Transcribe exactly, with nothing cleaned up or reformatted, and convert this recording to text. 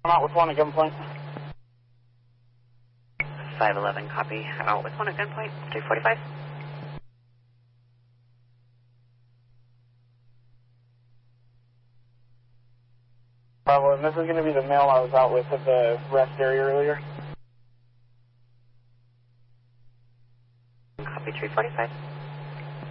out with one at gunpoint. five eleven, copy. Out with one at gunpoint, three forty-five. Bravo, and this is going to be the male I was out with at the rest area earlier. Copy, three forty-five.